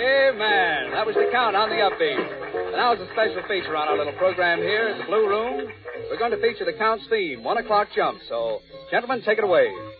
Amen. That was the Count on the upbeat. And now, as a special feature on our little program here at the Blue Room, we're going to feature the Count's theme, 1 o'clock jump. So, gentlemen, take it away.